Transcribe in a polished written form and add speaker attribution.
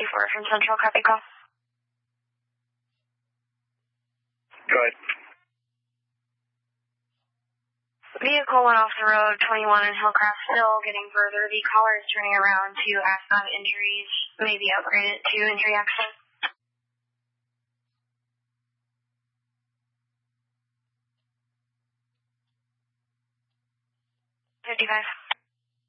Speaker 1: 4 from Central, copy call.
Speaker 2: Go ahead.
Speaker 1: Vehicle went off the road, 21 in Hillcrest, still getting further. The caller is turning around to ask on injuries, maybe upgrade it to injury accident. 55.